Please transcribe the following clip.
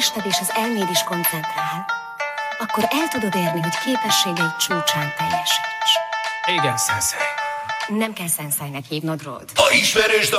tested és az elméd is koncentrál, akkor el tudod érni, hogy képességeid csúcsán teljesíts. Igen, szenszei. Nem kell szenszeinek hívnod, Rod. Ha ismerős